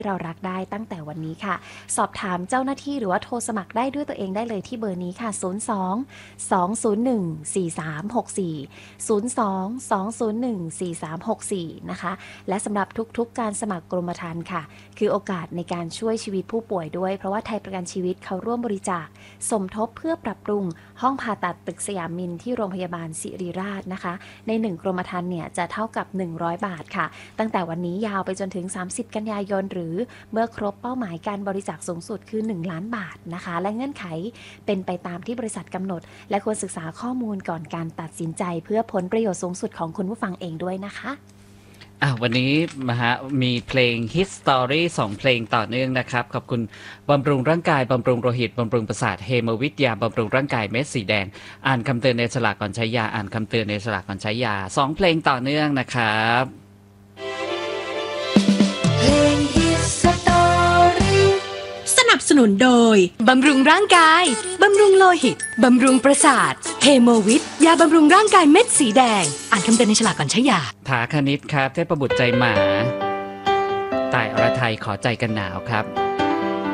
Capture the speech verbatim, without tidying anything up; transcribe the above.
เรารักได้ตั้งแต่วันนี้ค่ะสอบถามเจ้าหน้าที่หรือว่าโทรสมัครได้ด้วยตัวเองได้เลยที่เบอร์นี้ค่ะศูนย์ สอง สอง ศูนย์ หนึ่ง สี่ สาม หก สี่ ศูนย์ สอง สอง ศูนย์ หนึ่ง สี่ สาม หก สี่นะคะและสำหรับทุกๆการสมัครกรมธรรม์ค่ะคือโอกาสในการช่วยชีวิตผู้ป่วยด้วยเพราะว่าไทยประกันชีวิตเขาร่วมบริจาคสมทบเพื่อปรับปรุงห้องผ่าตัดตึกสยามมินที่โรงพยาบาลศิริราชนะคะในหนึ่งกรมธรรม์เนี่ยจะเท่ากับหนึ่งร้อยบาทค่ะตั้งแต่วันนี้ยาวไปจนถึงสามสิบกันยายนหรือเมื่อครบเป้าหมายการบริจาคสูงสุดคือหนึ่งล้านบาทนะคะและเงื่อนไขเป็นไปตามที่บริษัทกำหนดและควรศึกษาข้อมูลก่อนการตัดสินใจเพื่อผลประโยชน์สูงสุดของคุณผู้ฟังเองด้วยนะคะอ่ะวันนี้มาฮะมีเพลง Hit Story สองเพลงต่อเนื่องนะครับขอบคุณบำรุงร่างกายบำรุงโลหิตบำรุงประสาทเฮโมวิทยาบำรุงร่างกายเม็ดสีแดงอ่านคำเตือนในฉลากก่อนใช้ยาอ่านคำเตือนในฉลากก่อนใช้ยาสองเพลงต่อเนื่องนะครับเพลง Hit Story สนับสนุนโดยบำรุงร่างกายบำรุงโลหิตบำรุงประสาทเฮโมวิทยาบำรุงร่างกายเม็ดสีแดงอ่านคำเตือนในฉลากก่อนใช้ยาถาคณิตครับเทพบุตรใจหมาตายอรไทยขอใจกันหนาวครับ